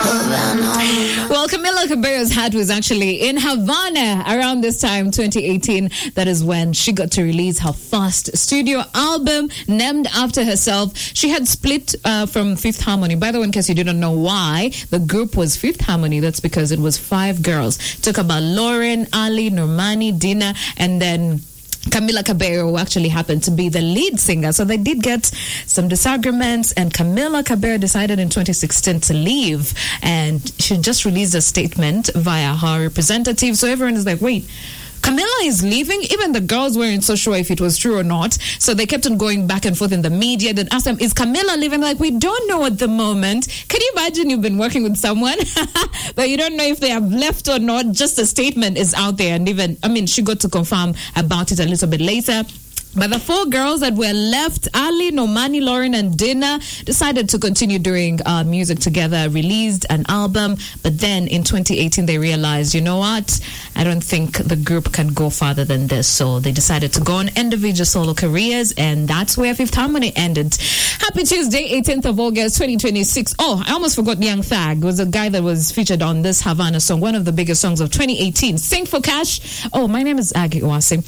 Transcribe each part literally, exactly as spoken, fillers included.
Well, Camila Cabello's hat was actually in Havana around this time, twenty eighteen. That is when she got to release her first studio album named after herself. She had split uh, from Fifth Harmony. By the way, in case you didn't know why the group was Fifth Harmony, that's because it was five girls. Talk about Lauren, Ali, Normani, Dina, and then Camila Cabello, who actually happened to be the lead singer. So they did get some disagreements, and Camila Cabello decided in twenty sixteen to leave, and she just released a statement via her representative. So everyone is like, wait, Camila is leaving? Even the girls weren't so sure if it was true or not. So they kept on going back and forth in the media. Then asked them, is Camila leaving? Like, we don't know at the moment. Can you imagine you've been working with someone, but you don't know if they have left or not? Just a statement is out there. And even, I mean, she got to confirm about it a little bit later. But the four girls that were left, Ali, Normani, Lauren, and Dina, decided to continue doing uh, music together, released an album. But then in twenty eighteen, they realized, you know what? I don't think the group can go farther than this. So they decided to go on individual solo careers, and that's where Fifth Harmony ended. Happy Tuesday, eighteenth of August, twenty twenty-six. Oh, I almost forgot Young Thug. It was a guy that was featured on this Havana song, one of the biggest songs of twenty eighteen. Sing for Cash. Oh, my name is Aggie Owasim.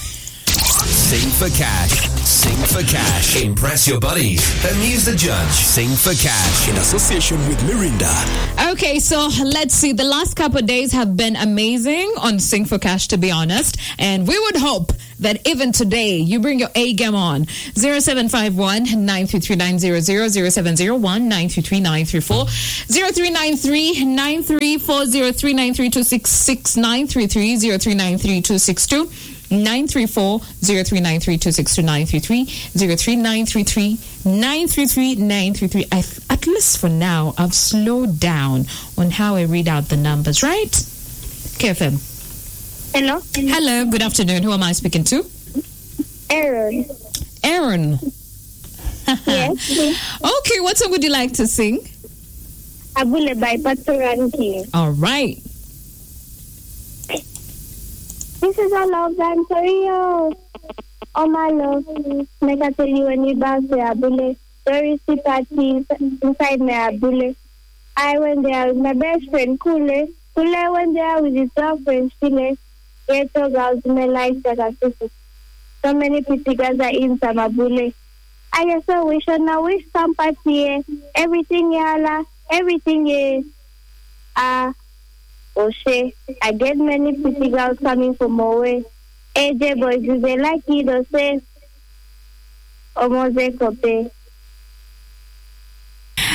Sing for cash. Sing for cash. Impress your buddies. Amuse the judge. Sing for cash. In association with Mirinda. Okay, so let's see. The last couple of days have been amazing on Sing for Cash, to be honest. And we would hope that even today you bring your A game on. zero seven five one, nine three three nine zero zero, zero seven zero one, nine three three nine three four, zero three nine three, nine three four, zero three nine three two six six nine three three, zero three nine three two six two nine three four, zero three nine three two six two nine three three, zero three nine three three nine three three nine three three. I, at least for now, I've slowed down on how I read out the numbers, right? K F M. Hello. Hello, good afternoon. Who am I speaking to? Aaron. Aaron. Yes. Okay, what song would you like to sing? Abule by Patoranki. All right. This is a love dance for you. Oh my love, make I tell you when you dance the Abule. There is the party inside my Abule. I went there with my best friend Kule. Kule went there with his girlfriend Chile. Ghetto girls in my life that are sister. So many pretty girls are in some Abule. I just so wish and I wish some party. Everything yala, everything is ah. Oshe, I get many pretty girls coming from my way. A J boys, if they like it, they say, Omoze Kope.